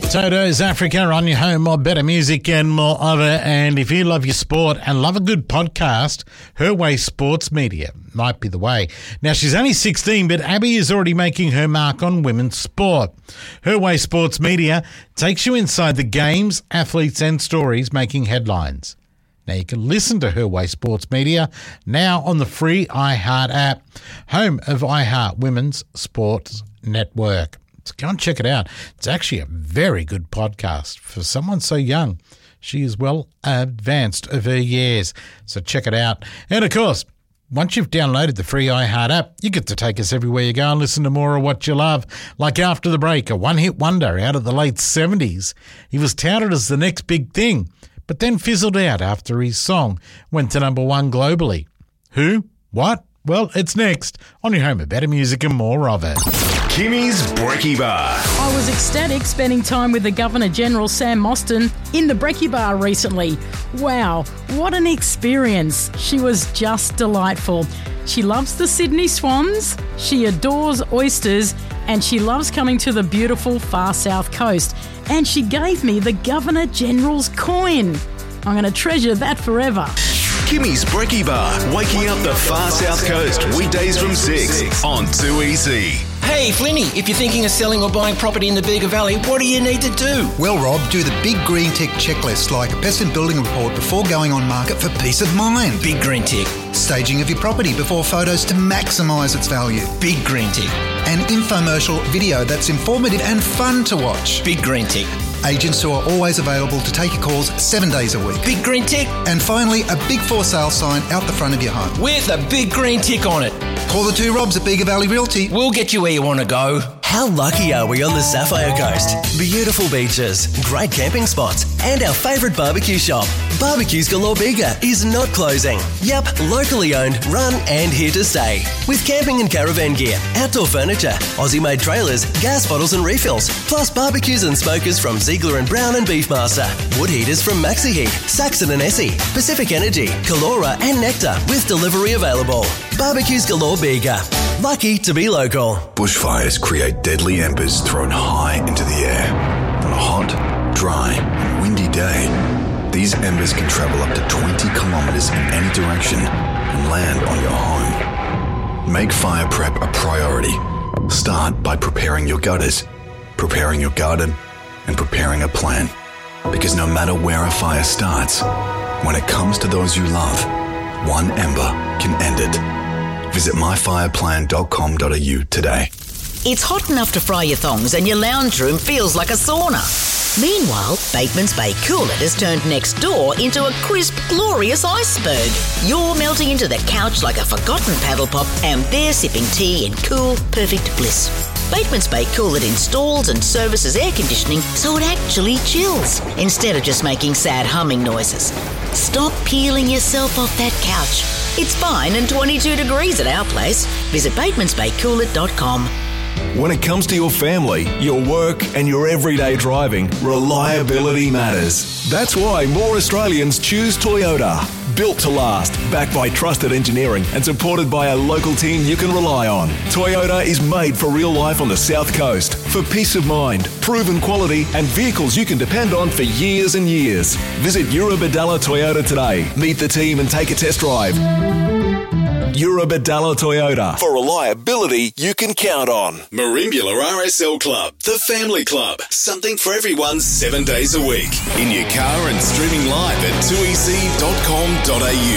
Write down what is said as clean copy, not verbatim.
Toto's Africa on your home of better music and more of it. And if you love your sport and love a good podcast, Her Way Sports Media might be the way. Now, she's only 16, but Abby is already making her mark on women's sport. Her Way Sports Media takes you inside the games, athletes and stories making headlines. Now, you can listen to Her Way Sports Media now on the free iHeart app, home of iHeart Women's Sports Network. So go and check it out. It's actually a very good podcast for someone so young. She is well advanced of her years. So check it out. And, of course, once you've downloaded the free iHeart app, you get to take us everywhere you go and listen to more of what you love. Like After the Break, a one-hit wonder out of the late 70s. He was touted as the next big thing, but then fizzled out after his song went to number one globally. Who? What? Well, it's next on your home of better music and more of it. Kimmy's Brekkie Bar. I was ecstatic spending time with the Governor-General, Sam Mostyn, in the Brekkie Bar recently. Wow, what an experience. She was just delightful. She loves the Sydney Swans, she adores oysters, and she loves coming to the beautiful far south coast. And she gave me the Governor-General's coin. I'm going to treasure that forever. Kimmy's Brekkie Bar, waking up the far south coast, weekdays from 6 on 2EC. Hey, Flinny, if you're thinking of selling or buying property in the Bega Valley, what do you need to do? Well, Rob, do the big green tick checklist like a pest and building report before going on market for peace of mind. Big green tick. Staging of your property before photos to maximise its value. Big green tick. An infomercial video that's informative and fun to watch. Big green tick. Agents who are always available to take your calls 7 days a week. Big green tick. And finally, a big for sale sign out the front of your home. With a big green tick on it. Call the two Robs at Bega Valley Realty. We'll get you where you want to go. How lucky are we on the Sapphire Coast? Beautiful beaches, great camping spots, and our favourite barbecue shop. Barbecues Galore Bega is not closing. Yep, locally owned, run and here to stay. With camping and caravan gear, outdoor furniture, Aussie-made trailers, gas bottles and refills, plus barbecues and smokers from Ziegler and Brown and Beefmaster. Wood heaters from Maxi Heat, Saxon and Essie, Pacific Energy, Calora and Nectar with delivery available. Barbecues Galore Bega. Lucky to be local. Bushfires create deadly embers thrown high into the air. On a hot, dry, and windy day, these embers can travel up to 20 kilometres in any direction and land on your home. Make fire prep a priority. Start by preparing your gutters, preparing your garden, and preparing a plan. Because no matter where a fire starts, when it comes to those you love, one ember can end it. Visit myfireplan.com.au today. It's hot enough to fry your thongs and your lounge room feels like a sauna. Meanwhile, Bateman's Bay Cool It has turned next door into a crisp, glorious iceberg. You're melting into the couch like a forgotten paddle pop and they're sipping tea in cool, perfect bliss. Bateman's Bay Cool It installs and services air conditioning so it actually chills instead of just making sad humming noises. Stop peeling yourself off that couch. It's fine and 22 degrees at our place. Visit batemansbaycoolit.com. When it comes to your family, your work and your everyday driving, reliability matters. That's why more Australians choose Toyota. Built to last, backed by trusted engineering and supported by a local team you can rely on. Toyota is made for real life on the South Coast. For peace of mind, proven quality and vehicles you can depend on for years and years. Visit Eurobadalla Toyota today. Meet the team and take a test drive. Eurobadalla Toyota. For reliability you can count on. Merimbula RSL Club, the family club. Something for everyone 7 days a week. In your car and streaming live at 2ec.com.au.